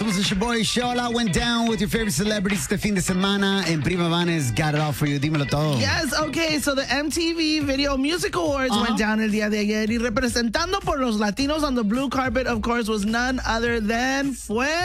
Somos el Shaboy Show. A lot went down with your favorite celebrities este fin de semana. And Prima Vanes got it all for you. Dímelo todo. Yes, okay. So the MTV Video Music Awards went down el día de ayer. Y representando por los latinos on the blue carpet, of course, was none other than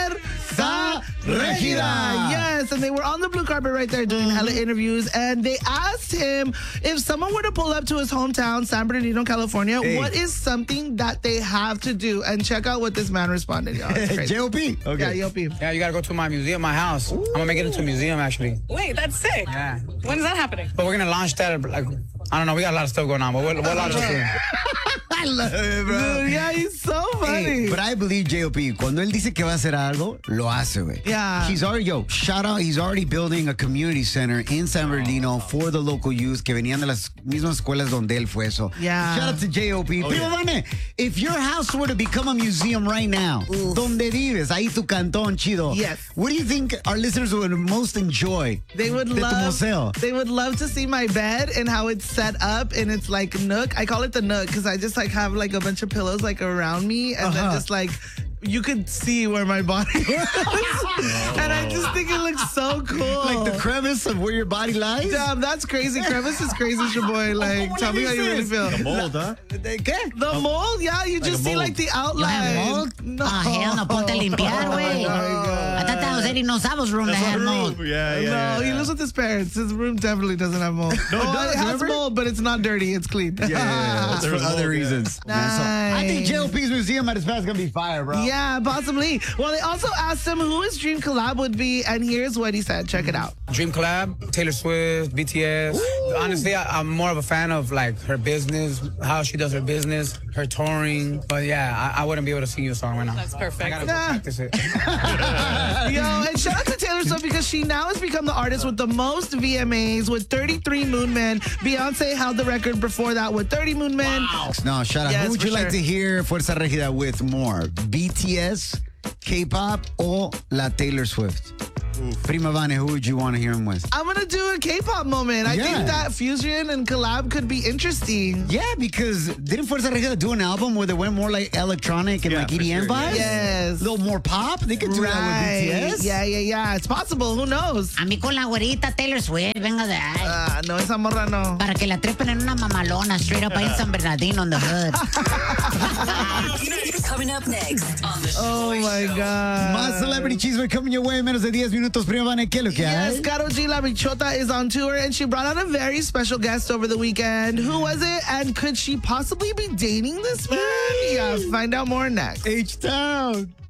Fuerza Regida. Yes, and they were on the blue carpet right there doing hella interviews. And they asked him if someone were to pull up to his hometown, San Bernardino, California, what is something that they have to do? And check out what this man responded, y'all. It's crazy. J.O.P. Okay. Yeah, J.O.P. Yeah, you gotta go to my museum, my house. I'm gonna make it into a museum, actually. Wait, that's sick. Yeah. When is that happening? But we're gonna launch that, like, I don't know, we got a lot of stuff going on, but we'll launch it soon. I love it, bro. Dude, yeah, he's so funny. Hey, but I believe J.O.P. Cuando él dice que va a hacer algo, lo hace, güey. Yeah. He's already building a community center in San Bernardino for the local youth que venían de las mismas escuelas donde él fue. So, Yeah. shout out to J.O.P. Prima Vane, if your house were to become a museum right now, donde vives, ahí tu cantón chido, Yes. what do you think our listeners would most enjoy They would de tu museo? They would love to see my bed and how it's set up and it's like nook. I call it the nook because I just like have like a bunch of pillows like around me and then just like you could see where my body is. And I just think it looks so cool. Like the crevice of where your body lies? Damn, that's crazy. Crevice is crazy, Shaboy. Like, tell me how you really feel. The mold, huh? ¿Qué? The mold, yeah, you just see mold. like the outline. mold? No. Ah, hell no, ponte a limpiar, güey. Oh, my God. I thought that was Eddie Nosavo's room that had mold. No, he lives with his parents. His room definitely doesn't have mold. No, it does, it has remember? mold, but it's not dirty. It's clean. Yeah. That's for There's other mold, yeah. reasons. Man, so I think Nice. J.O.P.'s museum at his past is gonna be fire, bro. Yeah, possibly. Well, they also asked him who his dream collab would be, and here's what he said. Check it out. Dream collab, Taylor Swift, BTS. Honestly, I'm more of a fan of like her business, how she does her business, her touring. But yeah, I wouldn't be able to sing you a song right now. That's perfect. I gotta go practice it. Yo, and shout out to Taylor Swift because she now has become the artist with the most VMAs with 33 Moon Men. Beyonce held the record before that with 30 Moon Men. No, shout out. Yes, Who would for you like sure. to hear Fuerza Regida with more? BTS, K-pop, or La Taylor Swift? Prima Vane, who would you want to hear him with? I'm going to do a K-pop moment. I Yeah. think that fusion and collab could be interesting. Yeah, because didn't Fuerza Regida do an album where they went more like electronic and Yeah, like for EDM sure, vibes? Yes. A little more pop? They could do that with BTS. Yeah. It's possible. Who knows? A mí con la güerita Taylor Swift, venga de ahí. No, esa morra no. Para que la trepen en una mamalona, straight up ahí en San Bernardino in the hood. Coming up next on the Oh, my God. Más Celebrity Cheeseman coming your way. Menos de 10 minutos. Prima Vane, ¿qué es lo que hay? Yes, Karol G La Bichota is on tour and she brought out a very special guest over the weekend. Who was it? And could she possibly be dating this man? Yeah, find out more next. H-Town.